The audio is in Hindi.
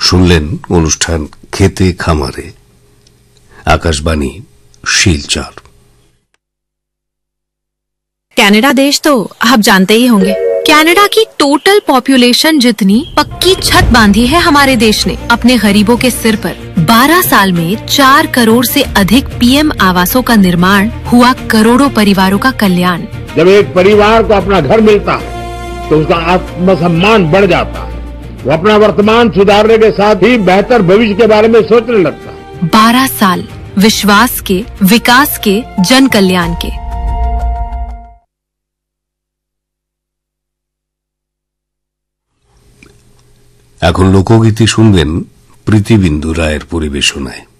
শুনলেন অনুষ্ঠান খেতে খামারে। आकाशवाणी शीलचर। कनाडा देश तो आप जानते ही होंगे। कनाडा की टोटल पॉपुलेशन जितनी पक्की छत बांधी है हमारे देश ने अपने गरीबों के सिर पर। 12 साल में 4 करोड़ से अधिक पीएम आवासों का निर्माण हुआ, करोड़ों परिवारों का कल्याण। जब एक परिवार को अपना घर मिलता है तो उसका आत्मसम्मान बढ़ जाता है। वो अपना वर्तमान सुधारने के साथ ही बेहतर भविष्य के बारे में सोचने लगता है। 12 साल विश्वास के, विकास के, जन कल्याण के। এখন লোকগীতি শুনবেন প্রীতিবিন্দু রায়ের পরিবেশনায়।